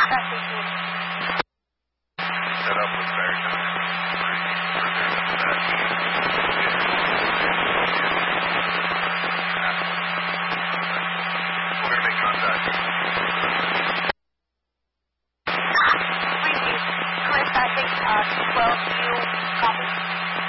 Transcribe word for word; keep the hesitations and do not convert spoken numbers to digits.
Set up with Barrington. We're going to make contact. Please, contacting uh, twelve U, copy.